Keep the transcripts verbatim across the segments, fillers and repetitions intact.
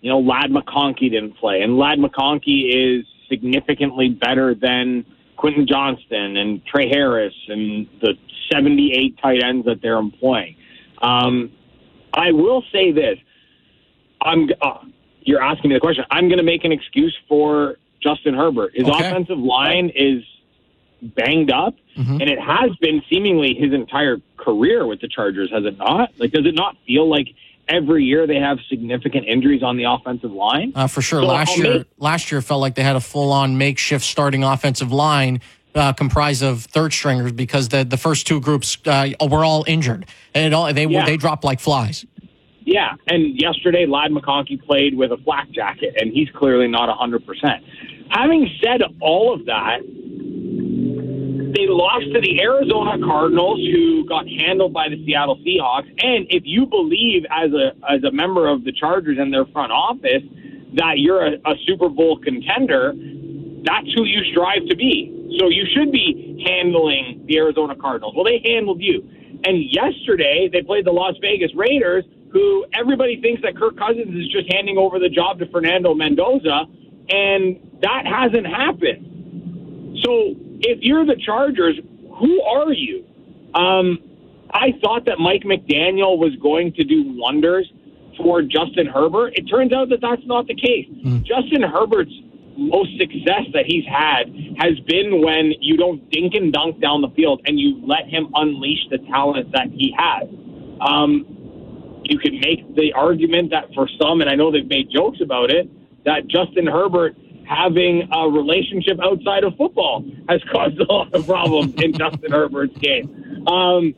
you know, Ladd McConkey didn't play. And Ladd McConkey is significantly better than Quentin Johnston and Trey Harris and the seventy-eight tight ends that they're employing. Um, I will say this. I'm. Uh, you're asking me the question. I'm going to make an excuse for Justin Herbert. His okay. offensive line is banged up, mm-hmm. and it has been seemingly his entire career with the Chargers, has it not? Like, does it not feel like every year they have significant injuries on the offensive line? Uh, for sure. So last I'll year, make- last year felt like they had a full-on makeshift starting offensive line uh, comprised of third stringers because the the first two groups uh, were all injured, and it all, they yeah. they dropped like flies. Yeah, and yesterday Ladd McConkey played with a flak jacket, and he's clearly not one hundred percent. Having said all of that, they lost to the Arizona Cardinals, who got handled by the Seattle Seahawks. And if you believe as a as a member of the Chargers and their front office that you're a, a Super Bowl contender, that's who you strive to be. So you should be handling the Arizona Cardinals. Well, they handled you. And yesterday they played the Las Vegas Raiders, who everybody thinks that Kirk Cousins is just handing over the job to Fernando Mendoza, and that hasn't happened. So if you're the Chargers, who are you? Um, I thought that Mike McDaniel was going to do wonders for Justin Herbert. It turns out that that's not the case. Mm. Justin Herbert's most success that he's had has been when you don't dink and dunk down the field and you let him unleash the talent that he has. Um, you can make the argument that for some, and I know they've made jokes about it, that Justin Herbert having a relationship outside of football has caused a lot of problems in Justin Herbert's game. Um,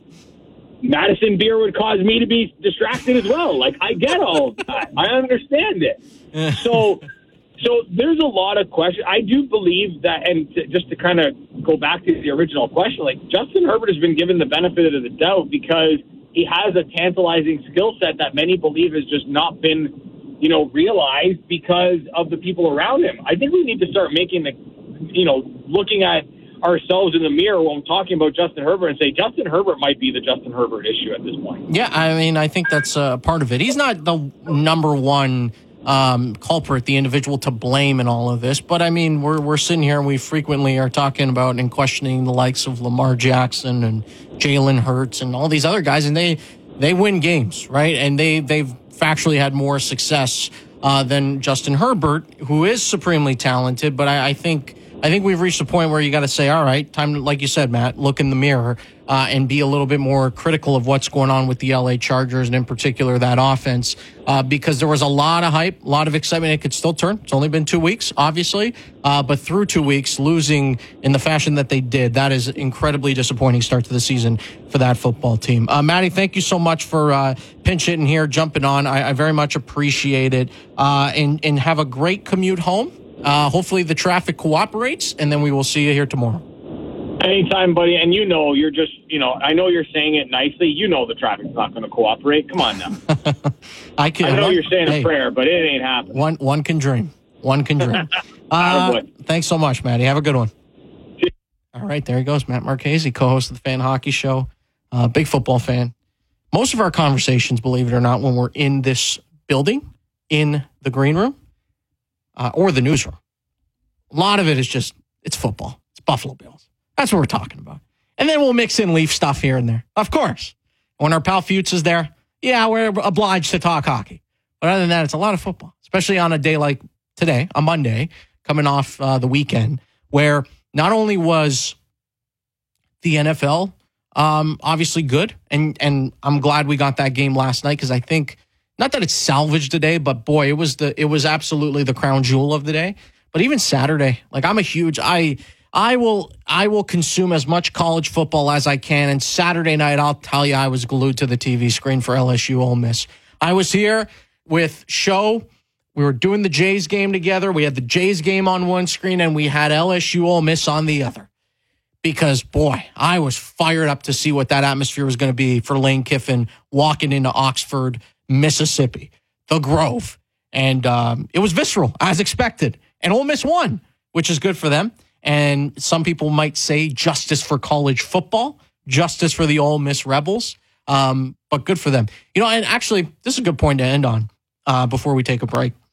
Madison Beer would cause me to be distracted as well. Like, I get all of that. I understand it. So, so there's a lot of questions. I do believe that, and to, just to kind of go back to the original question, like, Justin Herbert has been given the benefit of the doubt because he has a tantalizing skill set that many believe has just not been, you know, realized because of the people around him. I think we need to start making the, you know, looking at ourselves in the mirror when talking about Justin Herbert and say Justin Herbert might be the Justin Herbert issue at this point. Yeah, I mean, I think that's a part of it. He's not the number one um, culprit, the individual to blame in all of this, but I mean, we're we're sitting here and we frequently are talking about and questioning the likes of Lamar Jackson and Jalen Hurts and all these other guys, and they they win games, right? And they they've factually had more success uh, than Justin Herbert, who is supremely talented. But I, I think I think we've reached a point where you got to say, all right, time to, like you said, Matt, look in the mirror uh, and be a little bit more critical of what's going on with the L A Chargers and in particular that offense, uh, because there was a lot of hype, a lot of excitement. It could still turn. It's only been two weeks, obviously, uh, but through two weeks, losing in the fashion that they did, that is incredibly disappointing start to the season for that football team. Uh, Matty, thank you so much for uh, pinch hitting here, jumping on. I, I very much appreciate it, uh, and, and have a great commute home. Uh, hopefully the traffic cooperates, and then we will see you here tomorrow. Anytime, buddy. And you know, you're just, you know, I know you're saying it nicely. You know the traffic's not going to cooperate. Come on now. I can. I know one, you're saying hey, a prayer, but it ain't happening. One, one can dream. One can dream. uh, thanks so much, Matty. Have a good one. All right, there he goes, Matt Marchese, co-host of the Fan Hockey Show, uh, big football fan. Most of our conversations, believe it or not, when we're in this building, in the green room, uh, or the newsroom, a lot of it is just, it's football. It's Buffalo Bills. That's what we're talking about. And then we'll mix in Leaf stuff here and there. Of course. When our pal Fuchs is there, yeah, we're obliged to talk hockey. But other than that, it's a lot of football, especially on a day like today, a Monday, coming off uh, the weekend, where not only was the N F L um, obviously good, and, and I'm glad we got that game last night because I think, not that it's salvaged today, but boy, it was the it was absolutely the crown jewel of the day. But even Saturday, like I'm a huge I I will I will consume as much college football as I can. And Saturday night, I'll tell you, I was glued to the T V screen for L S U Ole Miss. I was here with Show. We were doing the Jays game together. We had the Jays game on one screen, and we had L S U Ole Miss on the other. Because, boy, I was fired up to see what that atmosphere was going to be for Lane Kiffin walking into Oxford, Mississippi, the Grove. And um, it was visceral, as expected. And Ole Miss won, which is good for them. And some people might say justice for college football, justice for the Ole Miss Rebels, um, but good for them. You know, and actually, this is a good point to end on uh, before we take a break.